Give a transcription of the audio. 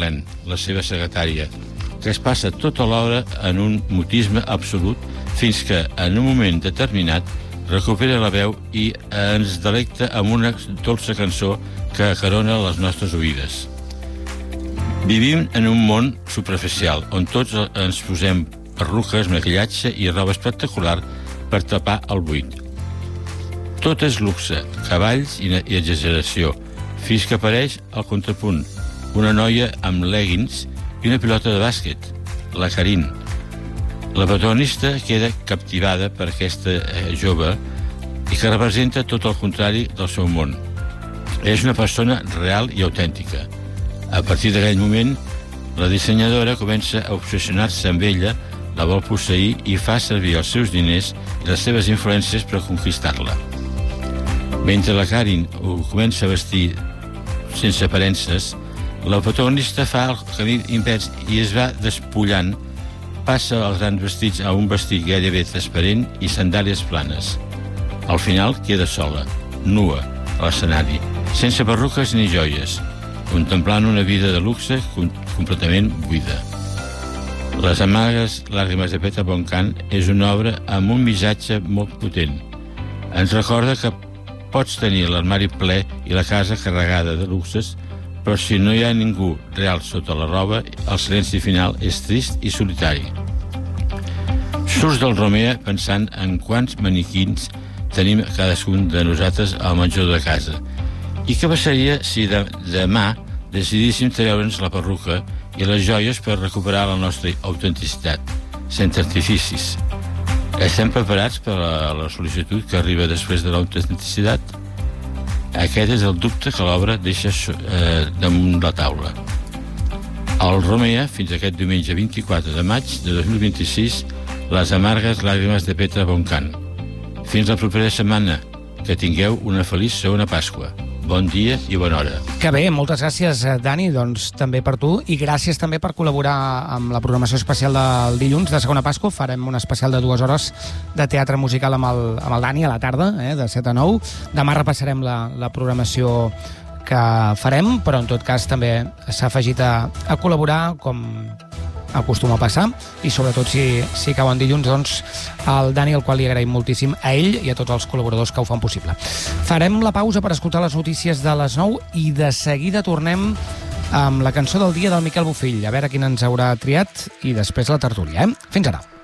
Morgan, la seva secretària, que es passa tota l'hora en un mutisme absolut fins que, en un moment determinat, recupera la veu i ens delecta amb una dolça cançó que acarona les nostres oïdes. Vivim en un món superficial, on tots ens posem perruques, maquillatge i roba espectacular per tapar el buit. Tot és luxe, cavalls i exageració, fins que apareix al contrapunt una noia amb leggings i una pilota de bàsquet, la Karin. La protagonista queda captivada per aquesta jove i que representa tot el contrari del seu món. És una persona real i autèntica. A partir d'aquell moment, la dissenyadora comença a obsessionar-se amb ella, la vol posseir i fa servir els seus diners i les seves influències per conquistar-la. Mentre la Karin ho comença a vestir sense aparences, la protagonista fa el camí invers i es va despullant, passa els grans vestits a un vestit gairebé transparent i sandàlies planes. Al final queda sola, nua, a l'escenari, sense perruques ni joies, contemplant una vida de luxe completament buida. Les amargues làgrimes de Petra von Kant és una obra amb un missatge molt potent. Ens recorda que pots tenir l'armari ple i la casa carregada de luxes, però si no hi ha ningú real sota la roba, el silenci final és trist i solitari. Surts del Romea pensant en quants maniquins tenim cadascun de nosaltres al menjador de casa. I què passaria si demà decidíssim treure'ns la perruca i les joies per recuperar la nostra autenticitat, sense artificis? Estem preparats per a la sol·licitud que arriba després de l'autenticitat? Aquest és el dubte que l'obra deixa damunt la taula. Al Romea, fins aquest diumenge 24 de maig de 2026, les amargues làgrimes de Petra von Kant. Fins la propera setmana. Que tingueu una feliç segona Pasqua. Bon dia i bona hora. Que bé, moltes gràcies, Dani, doncs també per tu, i gràcies també per col·laborar amb la programació especial del dilluns de segona Pasqua. Farem un especial de 2 hores de teatre musical amb el Dani a la tarda, de 7 a 9. Demà repassarem la programació que farem, però en tot cas també s'ha afegit a col·laborar, com acostuma a passar, i sobretot si cau en dilluns, doncs al Dani, al qual li agraïm moltíssim, a ell i a tots els col·laboradors que ho fan possible. Farem la pausa per escoltar les notícies de les 9 i de seguida tornem amb la cançó del dia del Miquel Bofill, a veure quina ens haurà triat, i després la tertúlia. Fins ara.